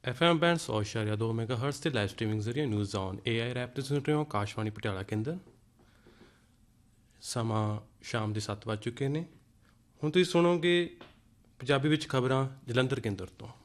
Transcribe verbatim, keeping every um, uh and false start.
F M band ਸੌ ਇਸ਼ਾਰਿਆ ਦੋ mega hurts ਤੇ ਲਾਈਵ ਸਟ੍ਰੀਮਿੰਗ ਜ਼ਰੀਏ news on A I rap ਤੇ ਸੁਣ ਰਹੇ ਹੋ ਆਕਾਸ਼ਵਾਣੀ ਪਟਿਆਲਾ ਕੇਂਦਰ। ਸਮਾਂ ਸ਼ਾਮ ਦੇ ਸੱਤ ਵੱਜ ਚੁੱਕੇ ਨੇ। ਹੁਣ ਤੁਸੀਂ ਸੁਣੋਗੇ ਪੰਜਾਬੀ ਵਿੱਚ ਖਬਰਾਂ ਜਲੰਧਰ ਕੇਂਦਰ ਤੋਂ।